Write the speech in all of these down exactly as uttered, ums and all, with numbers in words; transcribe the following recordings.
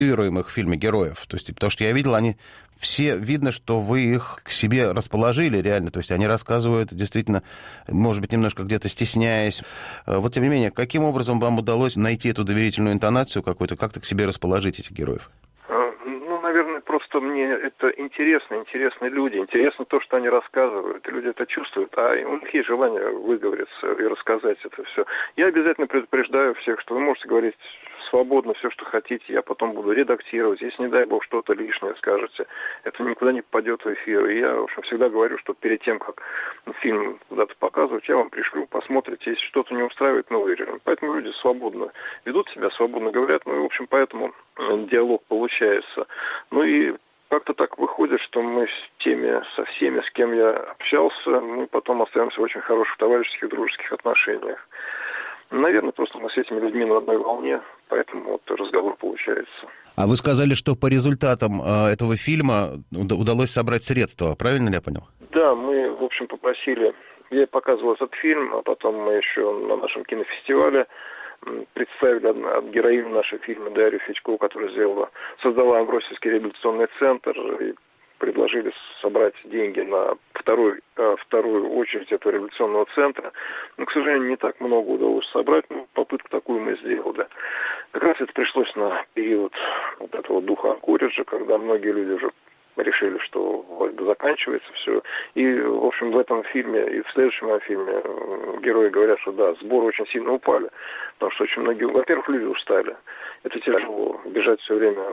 в фильме героев. То есть, потому что я видел, они все, видно, что вы их к себе расположили реально. То есть они рассказывают действительно, может быть, немножко где-то стесняясь. Вот, тем не менее, каким образом вам удалось найти эту доверительную интонацию какую-то, как-то к себе расположить этих героев? Ну, наверное, просто мне это интересно, интересны люди, интересно то, что они рассказывают, и люди это чувствуют, а у них есть желание выговориться и рассказать это все. Я обязательно предупреждаю всех, что вы можете говорить свободно все, что хотите, я потом буду редактировать. Если, не дай бог, что-то лишнее скажете, это никуда не попадет в эфир. И я, в общем, всегда говорю, что перед тем, как фильм куда-то показывать, я вам пришлю, посмотрите, если что-то не устраивает, ну, вырежем. Поэтому люди свободно ведут себя, свободно говорят, ну, и, в общем, поэтому диалог получается. Ну, и как-то так выходит, что мы с теми, со всеми, с кем я общался, мы потом остаемся в очень хороших товарищеских, дружеских отношениях. Наверное, просто мы с этими людьми на одной волне, поэтому вот разговор получается. А вы сказали, что по результатам э, этого фильма удалось собрать средства, правильно ли я понял? Да, мы, в общем, попросили, я показывал этот фильм, а потом мы еще на нашем кинофестивале представили от героиню нашего фильма Дарью Федькову, которая сделала, создала Амвросийский реабилитационный центр, и предложили собрать деньги на второй, вторую очередь этого реабилитационного центра. Но, к сожалению, не так много удалось собрать, но попытку такую мы сделали. Как раз это пришлось на период вот этого духа Анкориджа, когда многие люди уже решили, что заканчивается все. И, в общем, в этом фильме и в следующем моем фильме герои говорят, что да, сборы очень сильно упали, потому что очень многие, во-первых, люди устали. Это тяжело, бежать все время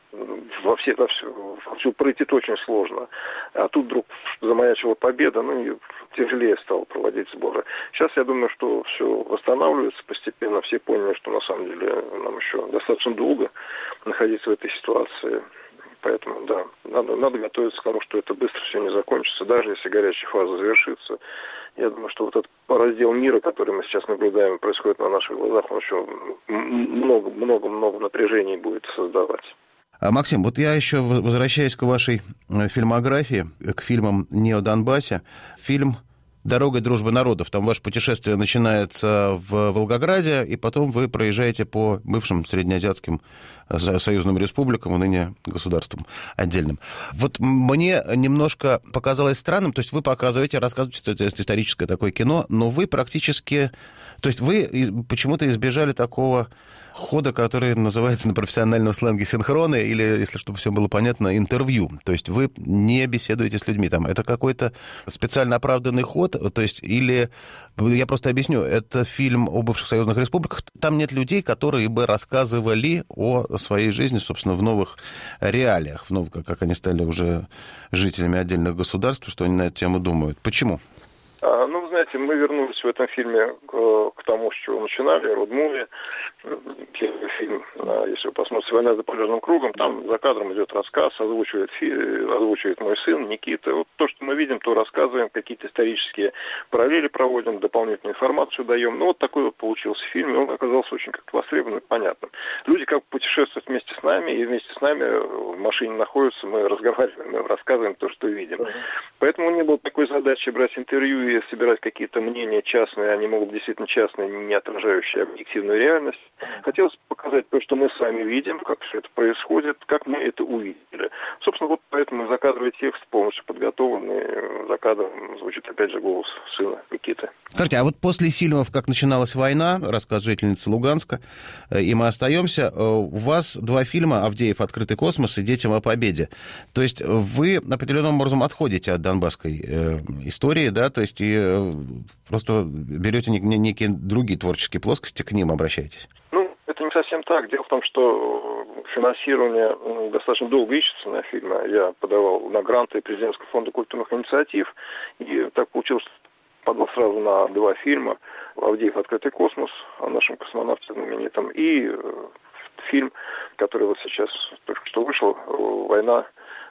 во все, во всю, во всю пройти очень сложно. А тут вдруг замаячила победа, ну и тяжелее стало проводить сборы. Сейчас я думаю, что все восстанавливается постепенно. Все поняли, что на самом деле нам еще достаточно долго находиться в этой ситуации. Поэтому, да, надо, надо готовиться к тому, что это быстро все не закончится. Даже если горячая фаза завершится, я думаю, что вот этот раздел мира, который мы сейчас наблюдаем, происходит на наших глазах, он еще много-много-много напряжений будет создавать. Максим, вот я еще возвращаюсь к вашей фильмографии, к фильмам не о Донбассе. Фильм «Дорога дружбы народов». Там ваше путешествие начинается в Волгограде, и потом вы проезжаете по бывшим среднеазиатским союзным республикам, ныне государствам отдельным. Вот мне немножко показалось странным, то есть вы показываете, рассказываете, что это историческое такое кино, но вы практически... То есть вы почему-то избежали такого хода, который называется на профессиональном сленге синхроны, или, если чтобы все было понятно, интервью. То есть вы не беседуете с людьми там. Это какой-то специально оправданный ход, то есть, или, я просто объясню, это фильм о бывших союзных республиках, там нет людей, которые бы рассказывали о своей жизни, собственно, в новых реалиях, в новых, как они стали уже жителями отдельных государств, что они на эту тему думают. Почему? А, ну, вы знаете, мы вернулись в этом фильме к, к тому, с чего начинали, «Родмуви». Первый фильм, если вы посмотрите «Война за полярным кругом», там за кадром идет рассказ, озвучивает, озвучивает мой сын Никита. Вот то, что мы видим, то рассказываем, какие-то исторические параллели проводим, дополнительную информацию даем. Ну, вот такой вот получился фильм, и он оказался очень как-то востребованным и понятным. Люди как бы путешествуют вместе с нами, и вместе с нами в машине находятся, мы разговариваем, мы рассказываем то, что видим. Поэтому не было такой задачи брать интервью и собирать какие-то мнения частные, они могут быть действительно частные, не отражающие объективную реальность. Хотелось показать то, что мы с вами видим, как все это происходит, как мы это увидели. Собственно, вот поэтому закадровый текст полностью подготовленный. За кадром звучит, опять же, голос сына Никиты. Скажите, а вот после фильмов «Как начиналась война», рассказ жительницы Луганска, и «Мы остаемся», у вас два фильма «Авдеев. Открытый космос» и «Детям о победе». То есть вы определенным образом отходите от донбасской э, истории, да, то есть и э, просто берете некие другие творческие плоскости, к ним обращаетесь? Ну, это не совсем так. Дело в том, что финансирование ну, достаточно долго ищется на фильмы. Я подавал на гранты Президентского фонда культурных инициатив, и так получилось, что подал сразу на два фильма: «Авдеев. Открытый космос» о нашем космонавте знаменитом, и фильм, который вот сейчас только что вышел, «Война»,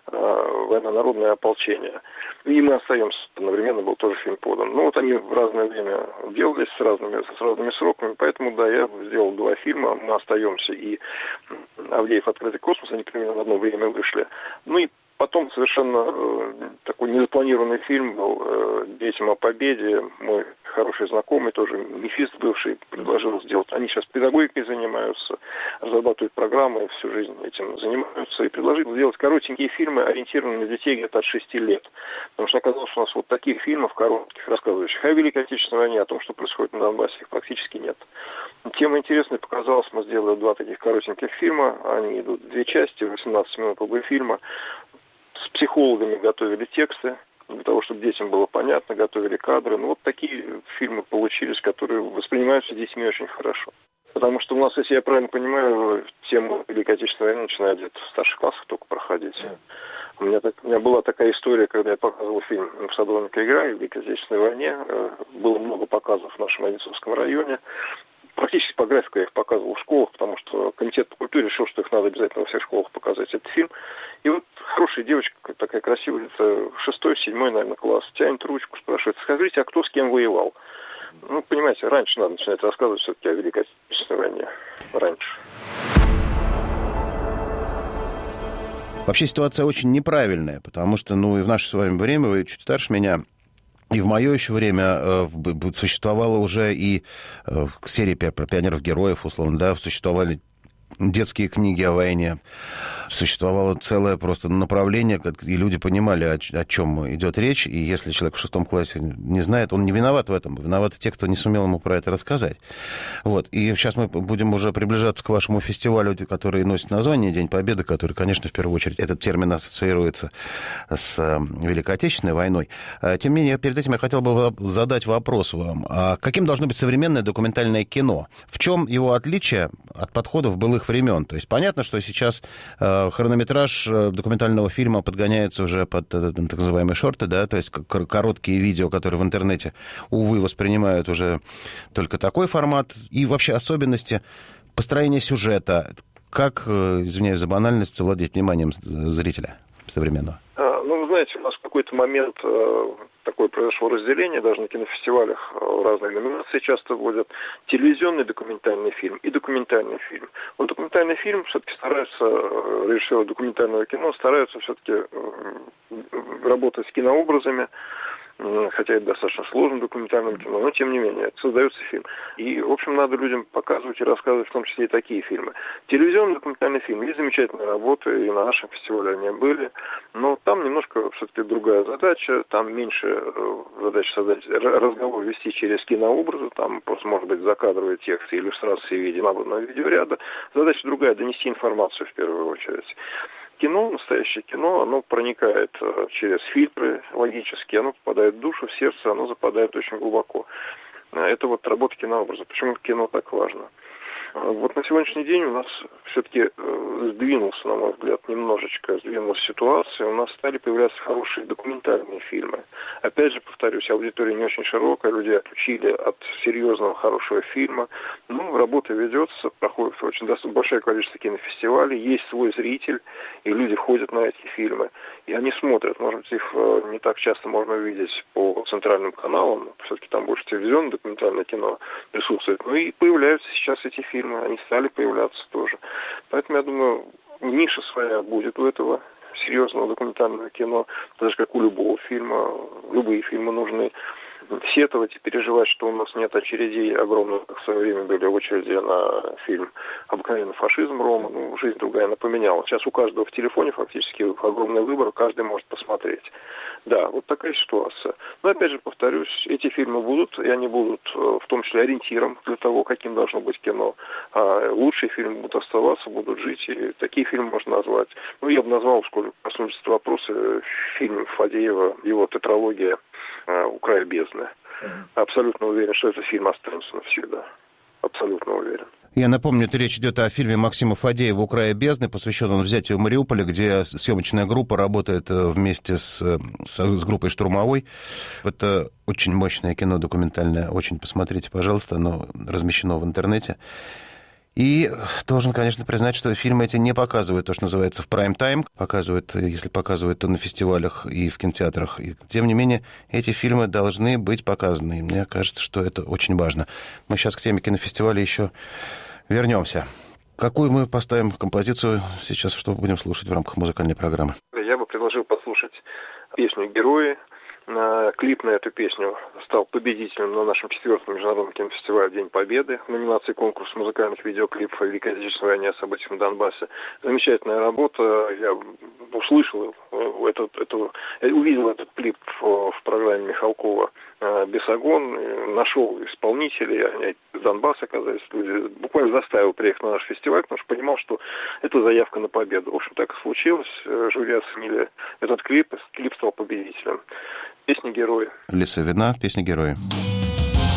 «Война. Народное ополчение». И «Мы остаемся». Одновременно был тоже фильм подан. Ну, вот они в разное время делались с разными, с разными сроками, поэтому, да, я сделал два фильма «Мы остаемся» и «Авдеев. Открытый космос». Они примерно в одно время вышли. Ну и потом совершенно э, такой незапланированный фильм был э, «Детям о победе». Мой хороший знакомый, тоже мефист бывший, предложил сделать. Они сейчас педагогикой занимаются, разрабатывают программы, всю жизнь этим занимаются. И предложил сделать коротенькие фильмы, ориентированные на детей где-то от шести лет. Потому что оказалось, что у нас вот таких фильмов коротких, рассказывающих о Великой Отечественной войне, о том, что происходит на Донбассе, их практически нет. Тема интересная показалась, мы сделали два таких коротеньких фильма. Они идут в две части, восемнадцать минут оба фильма. С психологами готовили тексты, для того, чтобы детям было понятно, готовили кадры. Ну, вот такие фильмы получились, которые воспринимаются детьми очень хорошо. Потому что у нас, если я правильно понимаю, тема Великой Отечественной войны начинает где-то в старших классах только проходить. У меня, так, у меня была такая история, когда я показывал фильм «Садовника игра» в Великой Отечественной войне. Было много показов в нашем Одинцовском районе. Практически по графику я их показывал в школах, потому что комитет по культуре решил, что их надо обязательно во всех школах показать, этот фильм. И вот хорошая девочка, такая красивая, это шестой, седьмой, наверное, класс, тянет ручку, спрашивает: скажите, а кто с кем воевал? Ну, понимаете, раньше надо начинать рассказывать все-таки о Великой Отечественной войне. Раньше. Вообще ситуация очень неправильная, потому что, ну, и в наше с вами время, вы чуть старше меня, и в мое еще время э, существовала уже и э, серия про пионеров-героев, условно, да, существовали детские книги о войне. Существовало целое просто направление, и люди понимали, о, о чем идет речь. И если человек в шестом классе не знает, он не виноват в этом. Виноваты те, кто не сумел ему про это рассказать. Вот. И сейчас мы будем уже приближаться к вашему фестивалю, который носит название «День Победы», который, конечно, в первую очередь, этот термин ассоциируется с Великой Отечественной войной. Тем не менее, перед этим я хотел бы задать вопрос вам. А каким должно быть современное документальное кино? В чем его отличие от подходов былых времен? То есть понятно, что сейчас э, хронометраж документального фильма подгоняется уже под э, так называемые шорты, да, то есть к- короткие видео, которые в интернете, увы, воспринимают уже только такой формат. И вообще особенности построения сюжета. Как, э, извиняюсь за банальность, завладеть вниманием зрителя современного? А, ну, вы знаете, у нас в какой-то момент э, такое произошло разделение, даже на кинофестивалях э, разные номинации часто вводят. Телевизионный документальный фильм и документальный фильм. Вот документальный фильм все-таки стараются, э, режиссеры документального кино стараются все-таки э, работать с кинообразами, хотя это достаточно сложно документальном кино, но тем не менее, создается фильм. И, в общем, надо людям показывать и рассказывать в том числе и такие фильмы. Телевизионный документальный фильм, есть замечательные работы, и на нашем фестивале они были, но там немножко все-таки другая задача, там меньше задача создать, разговор вести через кинообразы, там просто может быть закадровый текст, иллюстрации в виде набранного видеоряда. Задача другая, донести информацию в первую очередь. Кино, настоящее кино, оно проникает через фильтры логические, оно попадает в душу, в сердце, оно западает очень глубоко. Это вот работа кинообраза. Почему кино так важно? Вот на сегодняшний день у нас все-таки сдвинулся, на мой взгляд, немножечко сдвинулась ситуация. У нас стали появляться хорошие документальные фильмы. Опять же, повторюсь, аудитория не очень широкая, люди отучили от серьезного хорошего фильма. Ну, работа ведется, проходит очень достаточно большое количество кинофестивалей, есть свой зритель, и люди ходят на эти фильмы. И они смотрят. Может быть, их не так часто можно увидеть по центральным каналам, все-таки там больше телевизионное документальное кино присутствует. Ну и появляются сейчас эти фильмы. Они стали появляться тоже. Поэтому, я думаю, ниша своя будет у этого серьезного документального кино, даже как у любого фильма. Любые фильмы нужны. Сетовать и переживать, что у нас нет очередей огромных, как в свое время были очереди на фильм «Обыкновенный фашизм» Рома. Ну, жизнь другая, она поменяла. Сейчас у каждого в телефоне фактически огромный выбор, каждый может посмотреть. Да, вот такая ситуация. Но, опять же, повторюсь, эти фильмы будут, и они будут в том числе ориентиром для того, каким должно быть кино. А лучшие фильмы будут оставаться, будут жить, и такие фильмы можно назвать. Ну, я бы назвал, сколько коснутся вопросы, фильм Фадеева, его тетралогия «У края бездны». Абсолютно уверен, что этот фильм останется навсегда. Абсолютно уверен. Я напомню, это речь идет о фильме Максима Фадеева «У края бездны», посвященном взятию Мариуполя, где съемочная группа работает вместе с, с, с группой «Штурмовой». Это очень мощное кино документальное. Очень посмотрите, пожалуйста, оно размещено в интернете. И должен, конечно, признать, что фильмы эти не показывают то, что называется в прайм-тайм. Показывают, если показывают, то на фестивалях и в кинотеатрах. И, тем не менее, эти фильмы должны быть показаны. И мне кажется, что это очень важно. Мы сейчас к теме кинофестиваля еще вернемся. Какую мы поставим композицию сейчас, что будем слушать в рамках музыкальной программы? Я бы предложил послушать песню «Герои» Клип на эту песню стал победителем на нашем четвертом международном кинофестивале «День Победы» в номинации «Конкурс музыкальных видеоклипов о Великой Отечественной войне, о событиях на Донбассе». Замечательная работа. Я услышал этот, эту, увидел этот клип в программе Михалкова «Бесогон», нашел исполнителей, они из Донбасса оказались, люди, буквально заставил приехать на наш фестиваль, потому что понимал, что это заявка на победу. В общем, так и случилось. Жюри оценили этот клип, клип стал победителем. Песня «Герои». Лисовина, песня «Герои».